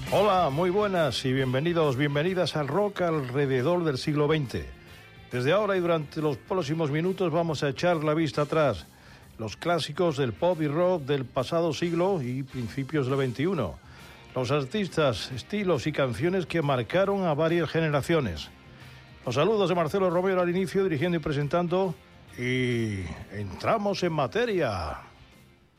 Hola, muy buenas y bienvenidas al rock alrededor del siglo XX. Desde ahora y durante los próximos minutos vamos a echar la vista atrás. Los clásicos del pop y rock del pasado siglo y principios del XXI. Los artistas, estilos y canciones que marcaron a varias generaciones. Los saludos de Marcelo Romero al inicio, dirigiendo y presentando. Y entramos en materia.